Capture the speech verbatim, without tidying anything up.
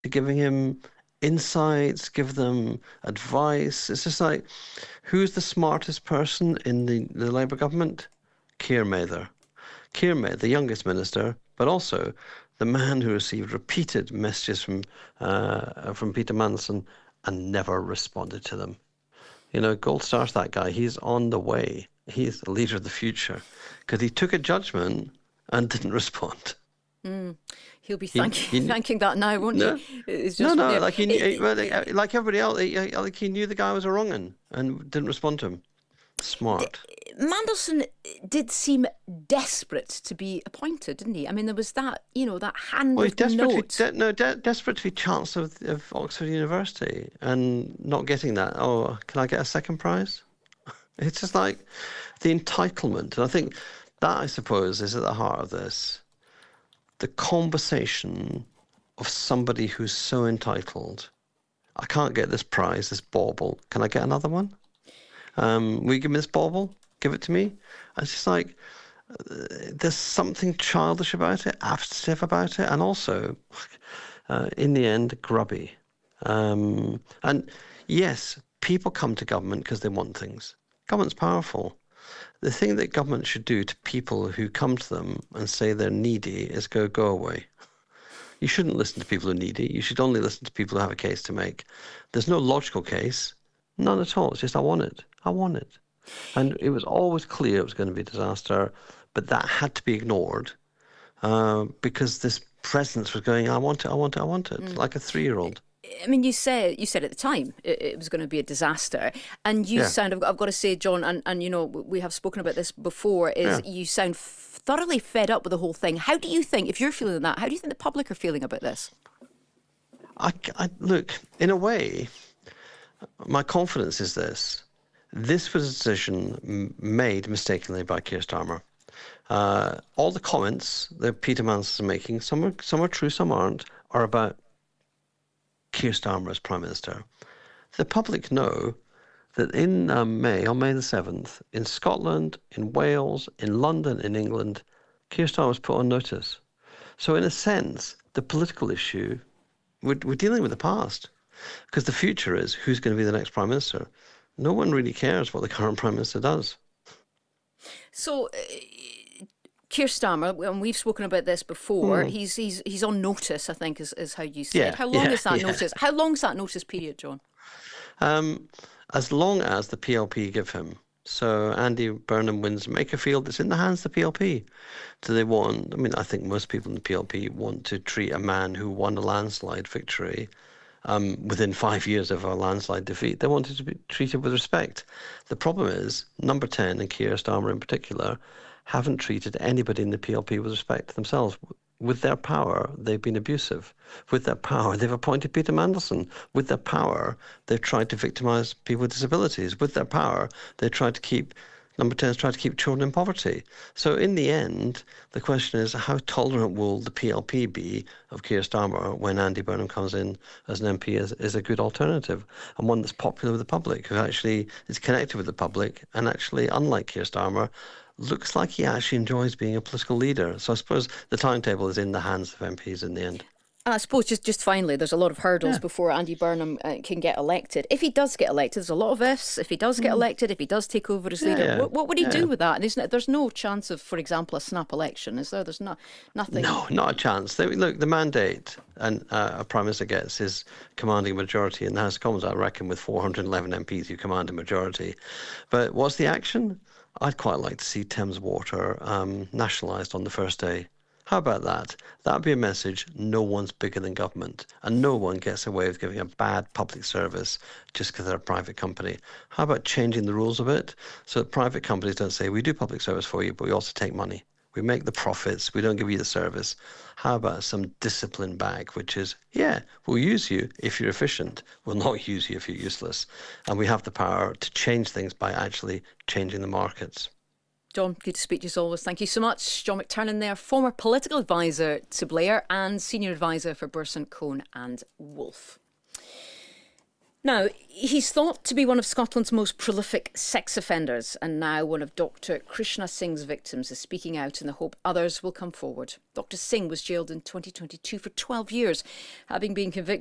giving him insights, give them advice. It's just like, who's the smartest person in the, the Labour government? Keir Mather. Keir Mather, the youngest minister, but also the man who received repeated messages from uh, from Peter Mandelson and never responded to them. You know, gold stars, that guy. He's on the way. He's the leader of the future because he took a judgment and didn't respond. Mm. He'll be He, thanking he thanking that now, won't no, he? It's no, just no. yeah. Like he, It, he it, well, like everybody else, he, like he knew the guy was a wrong un and didn't respond to him. Smart. Mandelson did seem desperate to be appointed, didn't he? I mean, there was that, you know, that Well, he's handwritten desperate to be, note. de no, de desperate to be Chancellor of, of Oxford University and not getting that. Oh, can I get a second prize? It's just like the entitlement. And I think that, I suppose, is at the heart of this. The conversation of somebody who's so entitled. I can't get this prize, this bauble. Can I get another one? Um, will you give me this bauble? Give it to me. And it's just like, uh, there's something childish about it, abstive about it, and also, uh, in the end, grubby. Um, and yes, people come to government because they want things. Government's powerful. The thing that government should do to people who come to them and say they're needy is go, go away. You shouldn't listen to people who are needy. You should only listen to people who have a case to make. There's no logical case. None at all. It's just, I want it. I want it. And it was always clear it was going to be a disaster, but that had to be ignored uh, because this presence was going, I want it, I want it, I want it, Mm. like a three-year-old. I mean, you said you said at the time it, it was going to be a disaster, and you Yeah, sound. I've got, I've got to say, John, and, and you know we have spoken about this before. Is yeah. you sound thoroughly fed up with the whole thing. How do you think, if you're feeling that, how do you think the public are feeling about this? I, I, look, in a way, my confidence is this. This was a decision m- made mistakenly by Keir Starmer. Uh, all the comments that Peter Mandelson is making, some are, some are true, some aren't, are about Keir Starmer as Prime Minister. The public know that in um, May, on May the seventh, in Scotland, in Wales, in London, in England, Keir Starmer was put on notice. So in a sense, the political issue, we're, we're dealing with the past. Because the future is who's going to be the next Prime Minister. No one really cares what the current Prime Minister does. So. Uh, Keir Starmer, and we've spoken about this before. Hmm. He's he's he's on notice, I think, is, is how you said. Yeah, How long yeah, is that yeah. notice? How long's that notice period, John? Um, as long as the P L P give him. So Andy Burnham wins Makerfield. It's in the hands of the P L P. Do they want, I mean, I think most people in the P L P want to treat a man who won a landslide victory um, within five years of a landslide defeat. They wanted to be treated with respect. The problem is, Number ten and Keir Starmer in particular haven't treated anybody in the P L P with respect themselves. With their power, they've been abusive. With their power, they've appointed Peter Mandelson. With their power, they've tried to victimise people with disabilities. With their power, they tried to keep, Number ten has tried to keep children in poverty. So in the end, the question is, how tolerant will the P L P be of Keir Starmer when Andy Burnham comes in as an M P as, as a good alternative and one that's popular with the public, who actually is connected with the public and actually, unlike Keir Starmer, looks like he actually enjoys being a political leader. So I suppose the timetable is in the hands of M Ps in the end. And I suppose just, just finally, there's a lot of hurdles Yeah. before Andy Burnham uh, can get elected. If he does get elected, there's a lot of ifs. If he does get elected, if he does take over as Yeah, leader, yeah, what, what would he yeah. do with that? And isn't it, there's no chance of, for example, a snap election, is there? There's no, nothing. No, not a chance. They, look, the mandate and uh, a Prime Minister gets is commanding a majority in the House of Commons, I reckon, with four hundred eleven M Ps who command a majority. But what's the action? I'd quite like to see Thames Water um, nationalised on the first day. How about that? That would be a message: no one's bigger than government, and no one gets away with giving a bad public service just because they're a private company. How about changing the rules a bit so that private companies don't say, we do public service for you, but we also take money. We make the profits, we don't give you the service. How about some discipline back, which is, yeah, we'll use you if you're efficient. We'll not use you if you're useless. And we have the power to change things by actually changing the markets. John, good to speak to you as always. Thank you so much. John McTernan there, former political advisor to Blair and senior advisor for Burson, Cohn and Wolfe. Now, he's thought to be one of Scotland's most prolific sex offenders, and now one of Doctor Krishna Singh's victims is speaking out in the hope others will come forward. Doctor Singh was jailed in twenty twenty-two for twelve years, having been convicted